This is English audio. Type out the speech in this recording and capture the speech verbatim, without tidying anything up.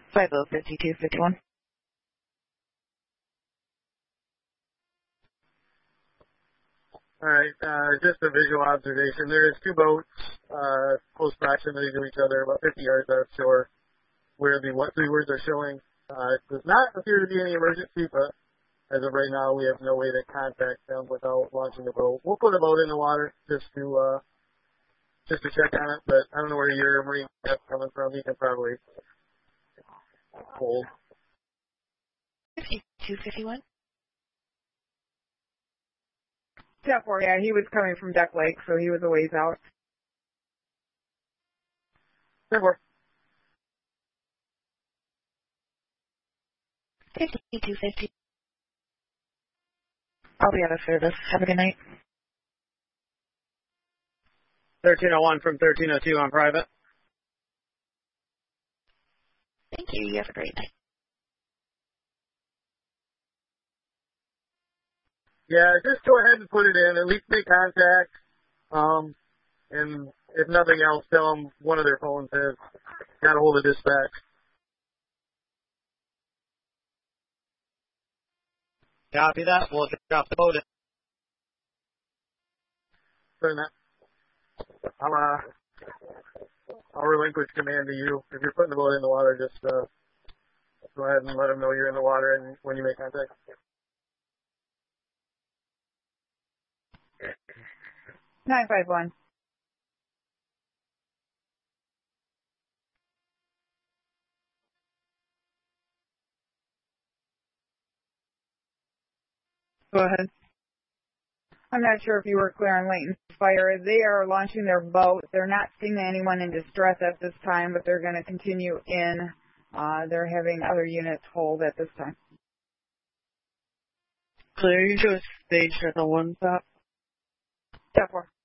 five oh fifty-two fifty-one. All right, uh, just a visual observation. There's two boats, uh, close proximity to each other, about fifty yards offshore, where the what three words are showing. Uh, it does not appear to be any emergency, but as of right now, we have no way to contact them without launching the boat. We'll put a boat in the water just to, uh, just to check on it, but I don't know where your marine is coming from. You can probably hold. fifty-two fifty-one. ten four, yeah, he was coming from Duck Lake, so he was a ways out. ten four. fifty-two fifty. I'll be out of service. Have a good night. thirteen oh one from thirteen oh two on private. Thank you. You have a great night. Yeah, just go ahead and put it in. At least make contact. Um, and if nothing else, tell them one of their phones has got a hold of dispatch. Copy that. We'll drop the boat in. Turn that. I'll, uh, I'll relinquish command to you. If you're putting the boat in the water, just uh, go ahead and let them know you're in the water and when you make contact. nine five one. Go ahead. I'm not sure if you were clear on Layton's fire. They are launching their boat. They're not seeing anyone in distress at this time, but they're going to continue in. Uh, they're having other units hold at this time. Clear, you go stage at the one stop. ten four.